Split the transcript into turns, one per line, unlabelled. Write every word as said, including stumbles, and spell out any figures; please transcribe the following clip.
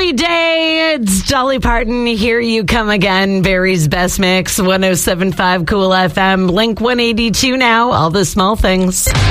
Every day, it's Dolly Parton. Here you come again. Barry's Best Mix, one oh seven point five Cool F M. Blink one eighty-two now. All the small things.